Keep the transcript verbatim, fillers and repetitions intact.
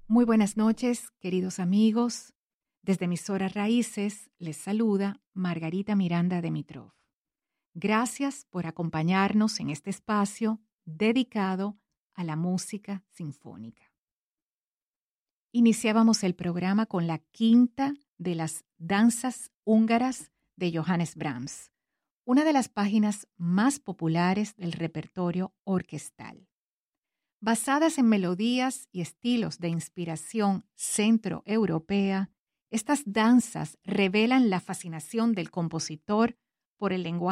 Muy buenas noches, queridos amigos. Desde Emisoras Raíces les saluda Margarita Miranda Dimitrov. Gracias por acompañarnos en este espacio dedicado a la música sinfónica. Iniciábamos el programa con la quinta de las danzas húngaras de Johannes Brahms, una de las páginas más populares del repertorio orquestal. Basadas en melodías y estilos de inspiración centroeuropea, estas danzas revelan la fascinación del compositor por el lenguaje